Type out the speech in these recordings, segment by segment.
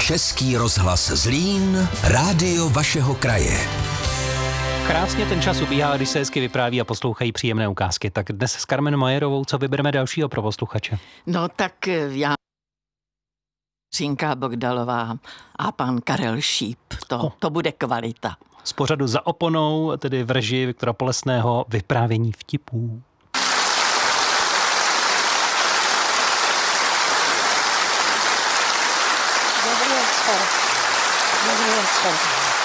Český rozhlas Zlín, rádio vašeho kraje. Krásně ten čas ubíhá, když se hezky vypráví a poslouchají příjemné ukázky. Tak dnes s Carmen Majerovou, co vybereme dalšího pro posluchače? No tak já Řinka Bogdalová a pan Karel Šíp. To bude kvalita. Z pořadu Za oponou, tedy v režii Viktora Polesného, vyprávění vtipů. Dobrý večer.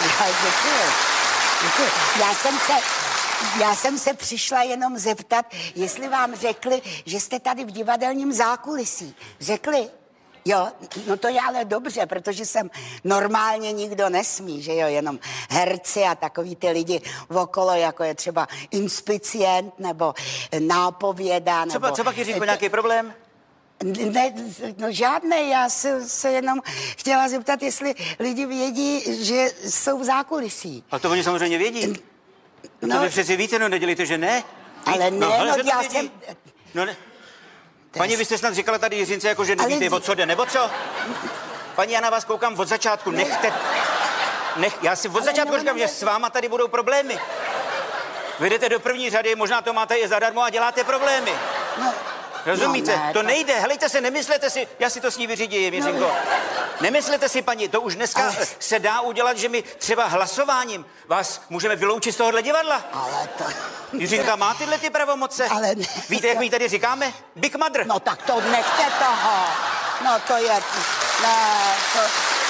Děkuji. Já jsem se přišla jenom zeptat, jestli vám řekli, že jste tady v divadelním zákulisí. Řekli? Jo, no to je ale dobře, protože sem normálně nikdo nesmí, že jo, jenom herci a takový ty lidi okolo, jako je třeba inspicient nebo nápověda. Nebo... Co pak, Jiřínko, nějaký problém? Ne, no žádný, já se jenom chtěla zeptat, jestli lidi vědí, že jsou v zákulisí. A to oni samozřejmě vědí. No, to vy přeci víte, no nedělejte, že ne? Ale ne, no já vědí. jsem... No ne. Paní, vy jste snad říkala tady Jiřince, jako že nevíte, o co jde, nebo co? Paní, já na vás koukám od začátku, já si od začátku říkám, že s váma tady budou problémy. Vy jdete do první řady, možná to máte i zadarmo a děláte problémy. No, rozumíte? No ne, to nejde, helejte se, nemyslete si, já si to s ní vyřídím, Jiřinko. No. Nemyslete si, paní, to už dneska se dá udělat, že my třeba hlasováním vás můžeme vyloučit z tohohle divadla. Ale to... Jiřinka má tyhle ty pravomoce? Ale ne. Víte, jak my tady říkáme? Big Mother. No tak to nechte toho. No to je... Ne, to...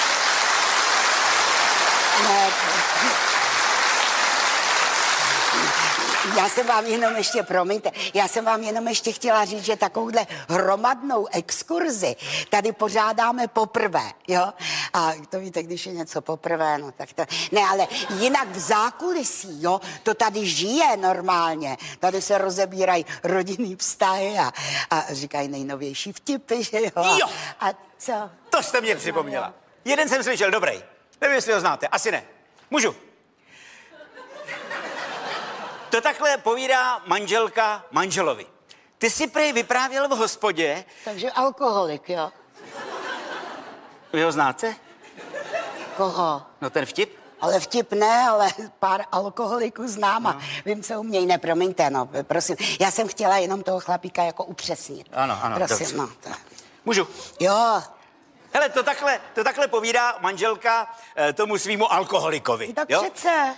Ne, Já jsem vám jenom ještě chtěla říct, že takovouhle hromadnou exkurzi tady pořádáme poprvé, jo? A to víte, když je něco poprvé, no tak to... Ne, ale jinak v zákulisí, jo, to tady žije normálně. Tady se rozebírají rodinný vztahy a říkají nejnovější vtipy, že jo? Jo! A co? To jste mě připomněla. Jeden jsem slyšel, dobrý. Nevím, jestli ho znáte, asi ne. Můžu? To takhle povídá manželka manželovi. Ty si prej vyprávěl v hospodě. Takže alkoholik, jo? Vy ho znáte? Koho? No ten vtip? Ale vtip ne, ale pár alkoholiků znám a vím, co umějí. Ne, promiňte, no, prosím. Já jsem chtěla jenom toho chlapíka jako upřesnit. Ano, prosím, dobře. no. To... Můžu? Jo. Hele, to takhle povídá manželka tomu svýmu alkoholikovi. Tak jo? přece.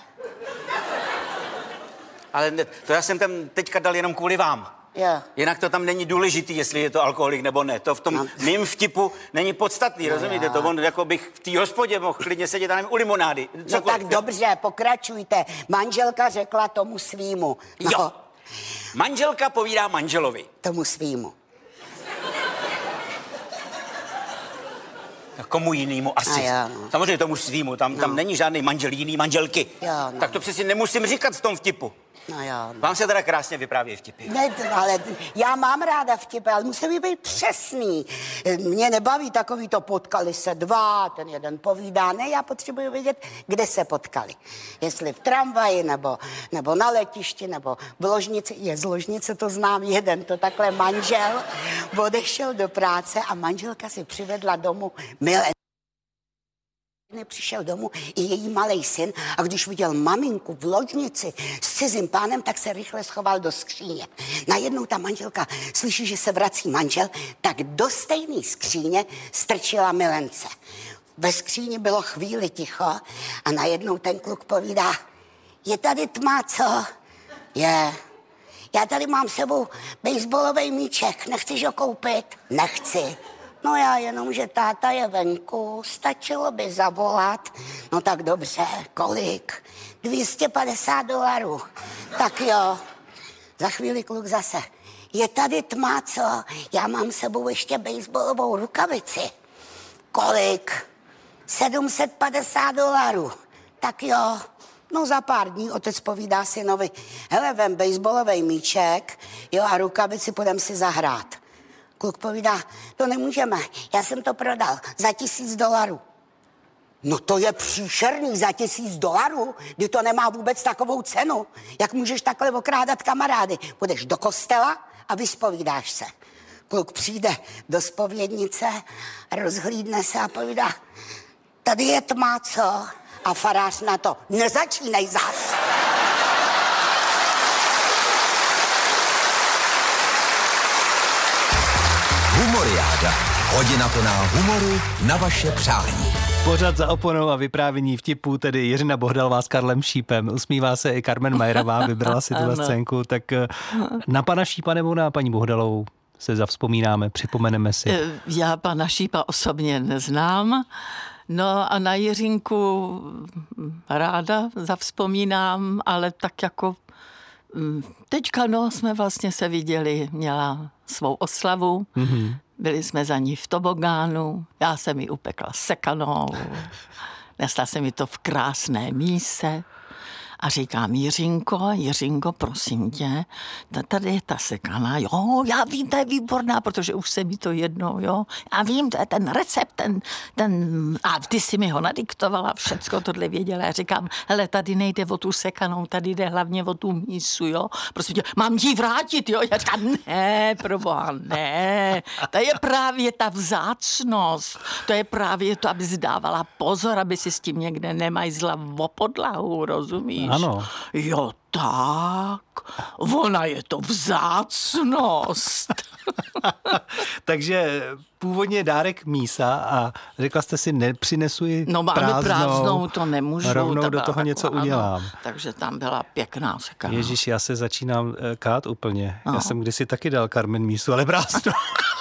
Ale ne, to já jsem tam teďka dal jenom kvůli vám. Jo. Jinak to tam není důležitý, jestli je to alkoholik nebo ne. To v tom mým vtipu není podstatný, rozumíte? To on jako bych v té hospodě mohl klidně sedět, já nevím, u limonády. No tak dobře, pokračujte. Manželka řekla tomu svýmu. No. Jo. Manželka povídá manželovi. Tomu svýmu. Komu jinému asi. Jo, no. Samozřejmě tomu svýmu, tam není žádný manžel jiný manželky. Jo, no. Tak to přeci nemusím říkat v tom vtipu. No jo. No. Vám se teda krásně vypráví vtipy. Ne, ale já mám ráda vtipy, ale musí být přesný. Mě nebaví takový to potkali se dva, ten jeden povídá. Ne, já potřebuji vědět, kde se potkali. Jestli v tramvaji, nebo na letišti, nebo v ložnici. Je z ložnice, to znám jeden, to takhle manžel odešel do práce a manželka si přivedla domů milenku. Přišel domů i její malej syn a když viděl maminku v ložnici s cizím pánem, tak se rychle schoval do skříně. Najednou ta manželka slyší, že se vrací manžel, tak do stejné skříně strčila milence. Ve skříni bylo chvíli ticho a najednou ten kluk povídá: je tady tma, co? Je. Já tady mám s sebou baseballový míček, nechceš ho koupit? Nechci. No já jenom, že táta je venku, stačilo by zavolat. No tak dobře, kolik? $250. Tak jo. Za chvíli kluk zase: je tady tma, co? Já mám s sebou ještě baseballovou rukavici. Kolik? $750. Tak jo. No za pár dní otec povídá synovi: hele, vem baseballový míček, jo, a rukavici, půjdem si zahrát. Kluk povídá: to nemůžeme, já jsem to prodal za $1000. No to je příšerný, za $1000, kdy to nemá vůbec takovou cenu. Jak můžeš takhle okrádat kamarády? Půjdeš do kostela a vyspovídáš se. kluk přijde do zpovědnice, rozhlídne se a povídá, tady je tma, co? A farář na to, nezačínej zas. Humoriáda. Hodina plná humoru na vaše přání. Pořad za oponou a vyprávění vtipů, tedy Jiřina Bohdalová s Karlem Šípem. Usmívá se i Carmen Majerová, vybrala si tuhle scénku. Tak na pana Šípa nebo na paní Bohdalovou se zavzpomínáme, připomeneme si. Já pana Šípa osobně neznám. No a na Jiřinku ráda zavzpomínám, ale tak jako teďka jsme vlastně se viděli, měla svou oslavu, byli jsme za ní v tobogánu, já jsem ji upekla sekanou, nesla jsem mi to v krásné míse a říkám, Jiřinko, prosím tě, tady je ta sekana, jo, já vím, to je výborná, protože už se mi to jednou, jo, já vím, to je ten recept, a ty si mi ho nadiktovala, všecko tohle věděla, já říkám, hele, tady nejde o tu sekanou, tady jde hlavně o tu mísu, jo, prosím tě, mám ji vrátit, jo, já říkám, ne, proboha, ne, to je právě ta vzácnost, to je právě to, aby dávala pozor, aby si s tím někde nemajzla o podlahu, rozumíš? Ano. Jo, tak. Ona je to vzácnost. Takže původně dárek mísa a řekla jste si, nepřinesu ji prázdnou, to nemůžu. Rovnou do toho něco udělám. Takže tam byla pěkná sekana. Ježíš, já se začínám kát úplně. No. Já jsem kdysi taky dal Carmen mísu, ale prázdnou.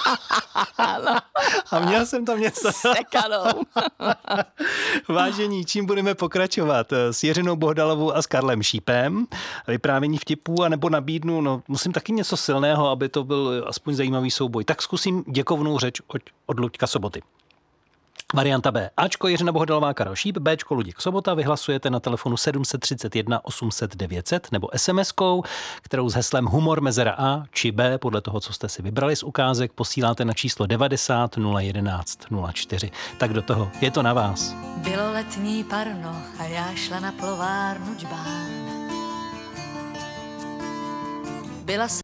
A měl jsem tam něco. Sekanou. Vážení, čím budeme pokračovat? S Jiřinou Bohdalovou a s Karlem Šípem. Vyprávění vtipů, anebo nabídnu, musím taky něco silného, aby to byl aspoň zajímavý souboj. Tak zkusím děkovnou řeč od Luďka Soboty. Varianta B. Ačko Jiřina Bohdalová, Karel Šíp, Bčko Luděk Sobota. Vyhlasujete na telefonu 731 800 900 nebo SMS-kou, kterou s heslem humor mezera A či B, podle toho, co jste si vybrali z ukázek, posíláte na číslo 90 011 04. Tak do toho, je to na vás. Bylo letní parno a já šla na plovárnu džbán. Byla jsem